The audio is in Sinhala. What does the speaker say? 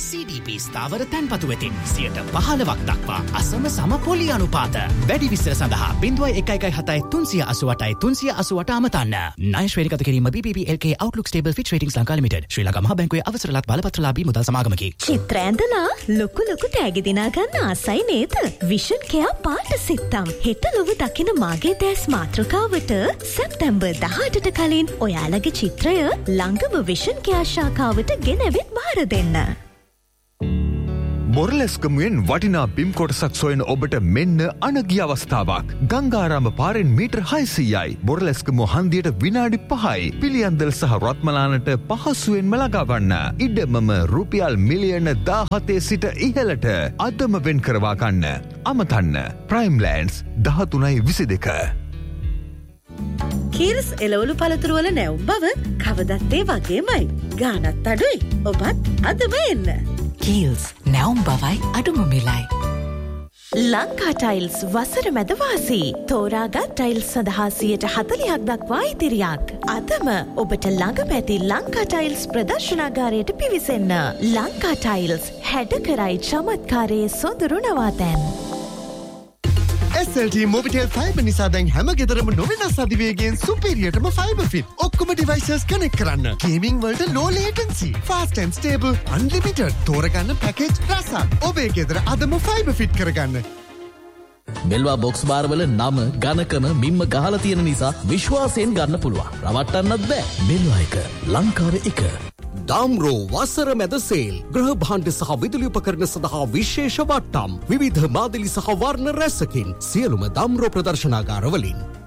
CDB ස්ථාවර තැන්පතු වෙතින් 15% දක්වා අසම සම පොලි අනුපාත. වැඩි විස්තර සඳහා 0117 388 388 අමතන්න. ණය ශ්‍රේණිගත කිරීම BBBLK Outlook Stable Fitch Ratings Lanka limited. ශ්‍රී ලංකා මහ බැංකුවේ අවසරලත් බලපත්‍රලාභී මුදල් සමාගමකි. චිත්‍ර ඇඳලා ලොකු තෑගි දිනා ගන්න ආසයි නේද? විෂන් කෙයා පාට සිත්තම්. හෙට ලොව දකින මාගේ දැස් මාතෘකාවට සැප්තැම්බර් 18ට කලින් ඔයාලගේ චිත්‍රය ළඟම විෂන් කෙයා ශාඛාවට ගෙනවිත් බාර දෙන්න. මොරලැස්කමුවෙන් වටිනා බිම් කොටසක් සොයන ඔබට මෙන්න අනගිය අවස්ථාවක්. ගංගාරාම පාරෙන් මීටර් 600යි. මොරලැස්කමු හන්දියට විනාඩි 5යි. පිළියන්දල් සහ රත්මලානට පහසුවෙන්ම ළඟාවන්න. ඉඩමම රුපියල් මිලියන 17 සිට ඉහළට අදම වෙන් කරවා ගන්න. අමතන්න ප්‍රයිම් ලෑන්ඩ්ස් 13.22. කීර්ස් එළවලු පළතුරු වල නැවුම් බව කවදත් ඒ වගේමයි. ගානත් අඩුයි. ඔබත් අදම එන්න. කීල්ස් නැවුම් බවයි අඩුම මිලයි. ලංකා ටයිල්ස් වසර මැද වාසී. තෝරාගත් ටයිල්ස් සඳහා 40% දක්වා ඉතිරියක්. අදම ඔබට ළඟ පැති ලංකා ටයිල්ස් ප්‍රදර්ශනාගාරයට පිවිසෙන්න. ලංකා ටයිල්ස් හැඩ කරයි චමත්කාරයේ සොඳුරු නවාතැන්. SLT Mobitel Fiber නිසා දැන් හැම ගෙදරම නොවෙනස් අධිවේගයෙන් සුපිරියටම ෆයිබර් ෆිට. ඔක්කොම ඩිවයිසස් කනෙක්ට් කරන්න. ගේමින් වලට low latency, fast and stable, unlimited. තෝරගන්න පැකේජ් රසක්. ඔබේ ගෙදර අදම ෆයිබර් ෆිට කරගන්න. මෙල්වා බොක්ස් බාරවල නම ගණකම මිම්ම ගහලා තියෙන නිසා විශ්වාසයෙන් ගන්න පුළුවන්. රවට්ටන්නත් බෑ. මෙල්වා එක ලංකාවේ එක. ඩාම්රෝ වසර මැද සේල්. ගෘහ භාණ්ඩ සහ විදුලි උපකරණ සඳහා විශේෂ වට්ටම්. විවිධ මාදිලි සහ වර්ණ රැසකින් සියලුම ඩාම්රෝ ප්‍රදර්ශනාගාරවලින්